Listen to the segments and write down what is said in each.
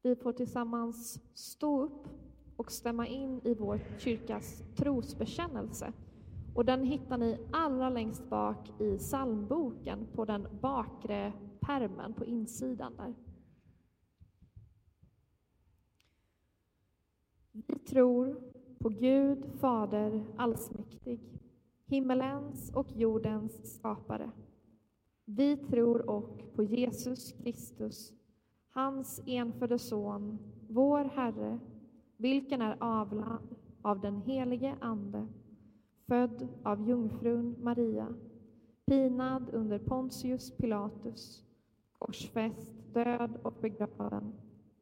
vi får tillsammans stå upp och stämma in i vår kyrkas trosbekännelse. Och den hittar ni allra längst bak i psalmboken på den bakre pärmen på insidan där. Vi tror på Gud, Fader allsmäktig, himmelens och jordens skapare. Vi tror och på Jesus Kristus, hans enfödde son, vår Herre, vilken är avlad av den helige Ande, född av jungfrun Maria, pinad under Pontius Pilatus, korsfäst, död och begraven,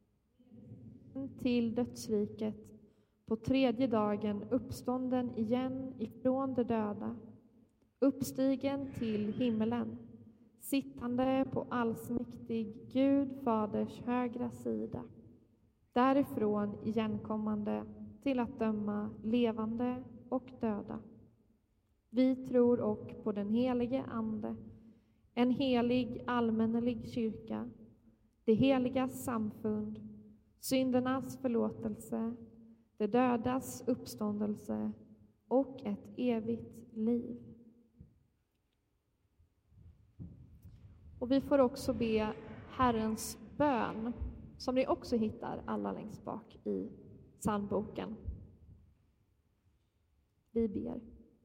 till dödsriket, på tredje dagen uppstånden igen ifrån de döda, uppstigen till himmelen, sittande på allsmäktig Gud Faders högra sida, därifrån igenkommande till att döma levande och döda. Vi tror och på den helige Ande, en helig allmännelig kyrka, det heliga samfund, syndernas förlåtelse, det dödas uppståndelse och ett evigt liv. Och vi får också be Herrens bön, som ni också hittar alla längst bak i psalmboken. Vi ber.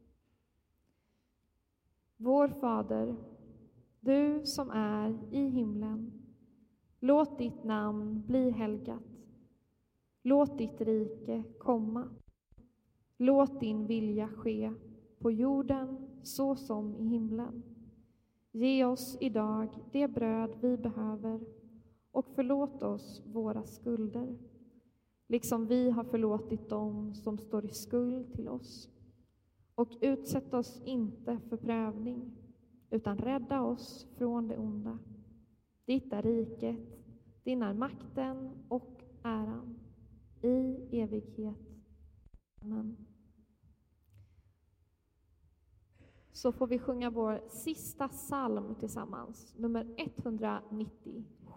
Vår Fader, du som är i himlen, låt ditt namn bli helgat. Låt ditt rike komma. Låt din vilja ske på jorden så som i himlen. Ge oss idag det bröd vi behöver och förlåt oss våra skulder, liksom vi har förlåtit dem som står i skuld till oss. Och utsätt oss inte för prövning, utan rädda oss från det onda. Ditt är riket, din är makten och äran i evighet. Amen. Så får vi sjunga vår sista psalm tillsammans, nummer 190.